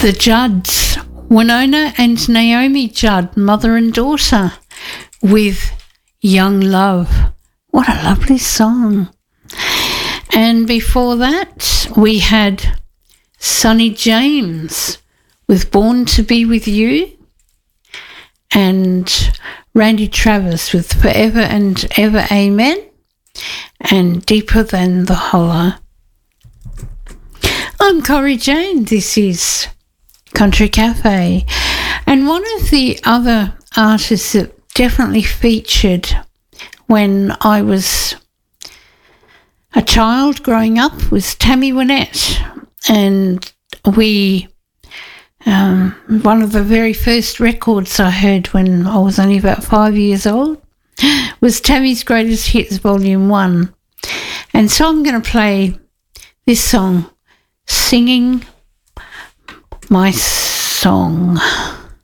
The Judds, Winona and Naomi Judd, mother and daughter, with Young Love. What a lovely song. And before that, we had Sonny James with Born to Be With You, and Randy Travis with Forever and Ever Amen, and Deeper Than the Hollow. I'm Corrie Jane. This is Country Cafe. And one of the other artists that definitely featured when I was a child growing up was Tammy Wynette. And one of the very first records I heard when I was only about 5 years old was Tammy's Greatest Hits Volume 1. And so I'm going to play this song, Singing My Song.